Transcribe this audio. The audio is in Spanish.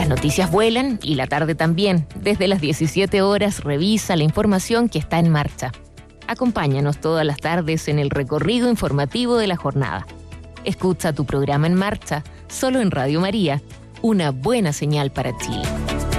noticias vuelan y la tarde también. Desde las 17 horas revisa la información que está en marcha. Acompáñanos todas las tardes en el recorrido informativo de la jornada. Escucha tu programa En Marcha, solo en Radio María, una buena señal para Chile.